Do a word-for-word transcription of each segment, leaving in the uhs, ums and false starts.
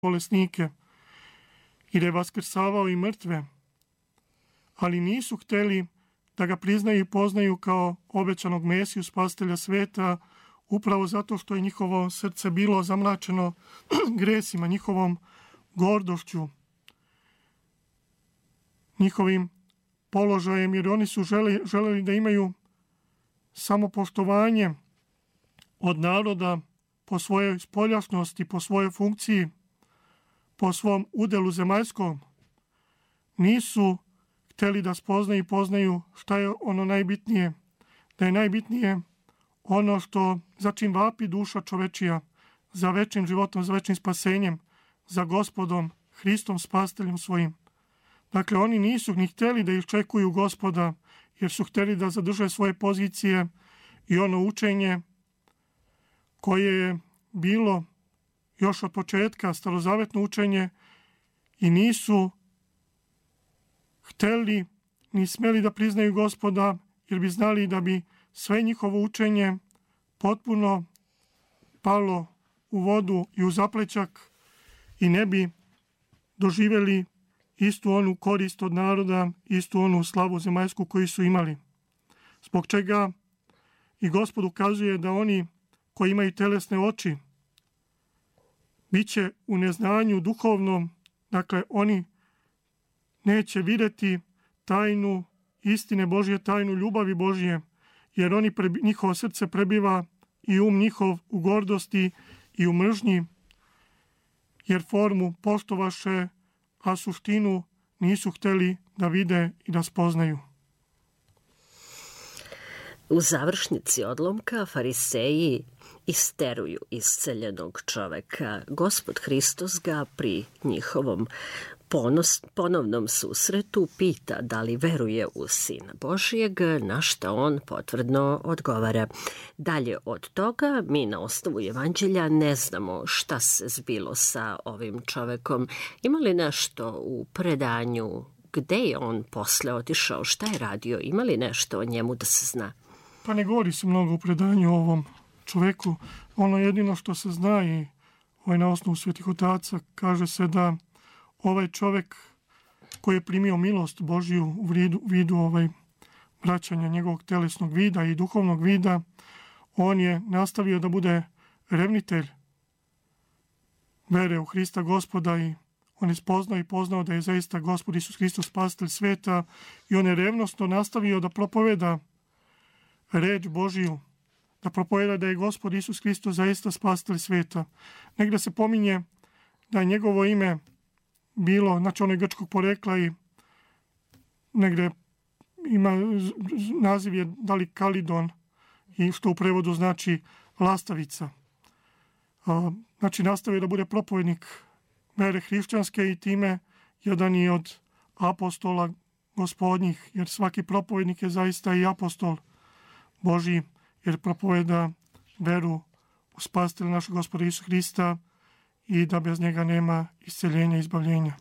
bolesnike i da je vaskrsavao i mrtve, ali nisu hteli da ga priznaju i poznaju kao obećanog Mesiju, spasitelja sveta, upravo zato što je njihovo srce bilo zamračeno gresima, njihovom gordošću, njihovim položajem, jer oni su želi, želeli da imaju samopoštovanje od naroda po svojoj spoljašnosti, po svojoj funkciji, po svom udelu zemaljskom. Nisu hteli da spoznaju i poznaju šta je ono najbitnije, da je najbitnije ono što za čim vapi duša čovečija, za večnim životom, za večnim spasenjem, za Gospodom, Hristom, spasiteljem svojim. Dakle, oni nisu ni hteli da iščekuju Gospoda, jer su hteli da zadrže svoje pozicije i ono učenje koje je bilo još od početka, starozavetno učenje, i nisu hteli ni smeli da priznaju Gospoda, jer bi znali da bi sve njihovo učenje potpuno palo u vodu i u zaplećak i ne bi doživjeli istu onu korist od naroda, istu onu slavu zemaljsku koju su imali. Zbog čega i Gospod ukazuje da oni koji imaju telesne oči biće u neznanju duhovnom, dakle oni neće vidjeti tajnu istine Božje, tajnu ljubavi Božje, jer oni, njihovo srce prebiva i um njihov u gordosti i u mržnji, jer formu poštovaše, a suštinu nisu hteli da vide i da spoznaju. U završnici odlomka fariseji isteruju isceljenog čoveka. Gospod Hristos ga pri njihovom ponos, ponovnom susretu pita da li veruje u Sina Božijeg, na šta on potvrdno odgovara. Dalje od toga, mi na osnovu Evanđelja ne znamo šta se zbilo sa ovim čovekom. Ima li nešto u predanju gde je on posle otišao, šta je radio, ima li nešto o njemu da se zna? Pa ne govori se mnogo u predanju o ovom čoveku. Ono jedino što se zna i ovaj na osnovu svetih otaca kaže se da ovaj čovek koji je primio milost Božju u vidu, vidu ovaj vraćanja njegovog telesnog vida i duhovnog vida, on je nastavio da bude revnitelj vere u Hrista Gospoda i on je spoznao i poznao da je zaista Gospod Isus Hristos spasitelj sveta i on je revnosno nastavio da propoveda reč Božiju, da propoveda da je Gospod Isus Hristos zaista spasitelj sveta. Negde se pominje da je njegovo ime bilo, znači ono je grčkog porekla i negde ima naziv je da li Kalidon i što u prevodu znači lastavica. Znači nastavio da bude propovednik vere hrišćanske i time jedan je od apostola gospodnjih, jer svaki propovednik je zaista i apostol Božji, jer propoveda veru u spasitelja našeg Gospoda Isusa Hrista i da bez njega nema isceljenja i izbavljenja.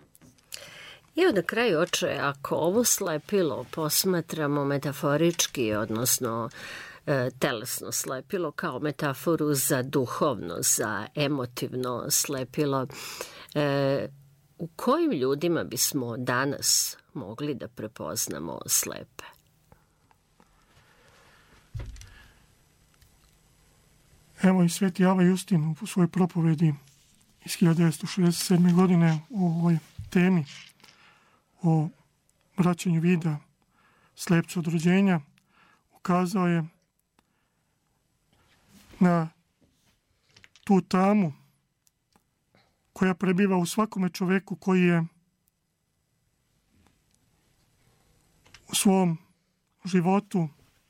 I na kraju, oče, ako ovo slepilo posmatramo metaforički, odnosno e, telesno slepilo kao metaforu za duhovno, za emotivno slepilo, e, u kojim ljudima bismo danas mogli da prepoznamo slepe? Evo i sveti Ava Justin u svojoj propovedi iz hiljade devetsto šezdeset sedme. godine o ovoj temi, o vraćanju vida slepcu od rođenja, ukazao je na tu tamu koja prebiva u svakome čoveku koji je u svom životu,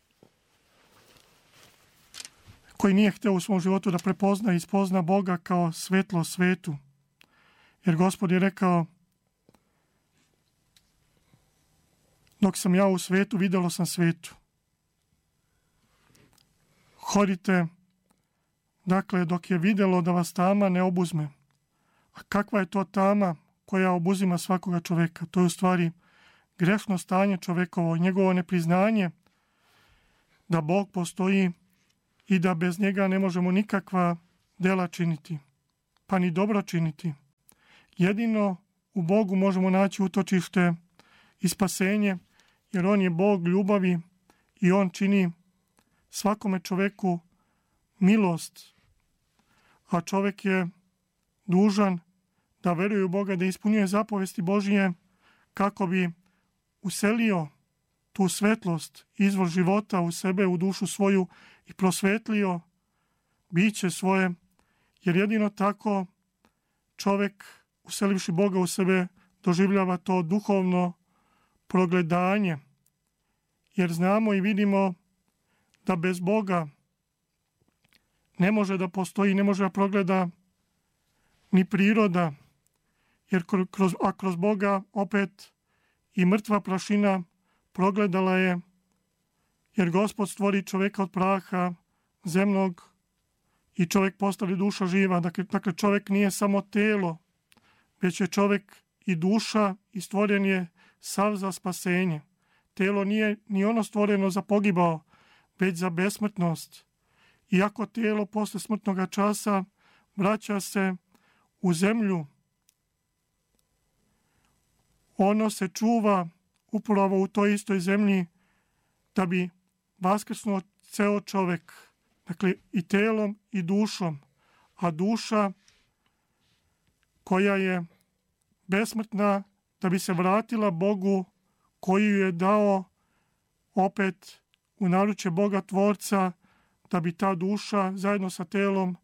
koji nije hteo u svom životu da prepozna i spozna Boga kao svetlo svetu. Jer Gospod je rekao, dok sam ja u svetu, videlo sam svetu. Hodite, dakle, dok je videlo da vas tama ne obuzme. A kakva je to tama koja obuzima svakoga čoveka? To je u stvari grešno stanje čovekovo, njegovo nepriznanje da Bog postoji i da bez njega ne možemo nikakva dela činiti, pa ni dobro činiti. Jedino u Bogu možemo naći utočište i spasenje, jer On je Bog ljubavi i On čini svakome čoveku milost, a čovek je dužan da veruje u Boga, da ispunjuje zapovesti Božije kako bi uselio tu svetlost, izvor života u sebe, u dušu svoju i prosvetlio biće svoje, jer jedino tako čovek, uselivši Boga u sebe, doživljava to duhovno progledanje, jer znamo i vidimo da bez Boga ne može da postoji, ne može da progleda ni priroda, jer kroz, a kroz Boga opet i mrtva prašina progledala je, jer Gospod stvori čoveka od praha zemnog i čovek postane duša živa. Dakle, dakle čovek nije samo telo, već je čovek i duša i stvoren je sav za spasenje. Telo nije ni ono stvoreno za pogibao, već za besmrtnost. Iako telo posle smrtnog časa vraća se u zemlju, ono se čuva upravo u toj istoj zemlji da bi vaskrsnuo ceo čovek, dakle i telom i dušom, a duša koja je besmrtna da bi se vratila Bogu koji ju je dao opet u naručje Boga Tvorca, da bi ta duša zajedno sa telom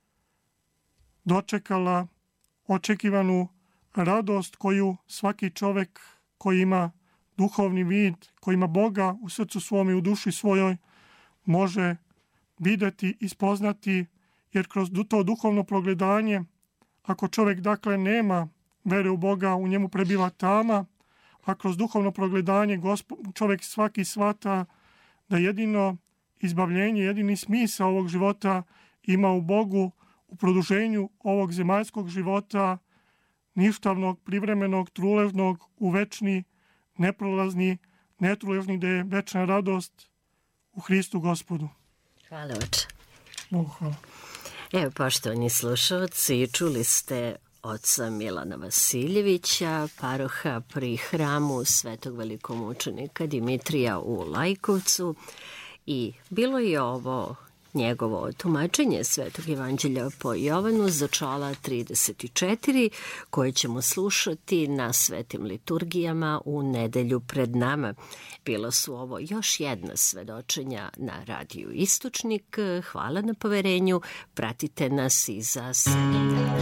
dočekala očekivanu radost koju svaki čovek koji ima duhovni vid, koji ima Boga u srcu svom i u duši svojoj, može videti i spoznati, jer kroz to duhovno progledanje, ako čovek dakle nema vere u Boga, u njemu prebiva tama, a kroz duhovno progledanje Gospo, čovek svaki shvata da jedino izbavljenje, jedini smisao ovog života ima u Bogu, u produženju ovog zemaljskog života, ništavnog, privremenog, truležnog, u večni, neprolazni, netruležni, da je večna radost u Hristu Gospodu. Hvala, oče. Bogu hvala. Evo, poštovani slušalci, čuli ste oca Milana Vasiljevića, paroha pri hramu svetog velikomučenika Dimitrija u Lajkovcu, i bilo je ovo njegovo tumačenje Svetog evanđelja po Jovanu za čola trideset četiri, koje ćemo slušati na svetim liturgijama u nedelju pred nama. Bilo su ovo još jedna svedočenja na radiju Istočnik. Hvala na poverenju. Pratite nas i za sedam